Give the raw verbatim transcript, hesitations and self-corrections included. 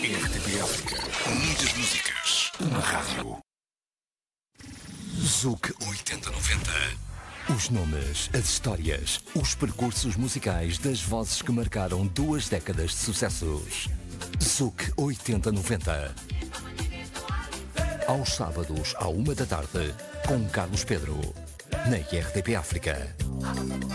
R T P África. Muitas músicas. Uma rádio. Zouk oitenta noventa. Os nomes, as histórias, os percursos musicais das vozes que marcaram duas décadas de sucessos. Zouk oitenta noventa. Aos sábados, à uma da tarde, com Carlos Pedro, na R T P África.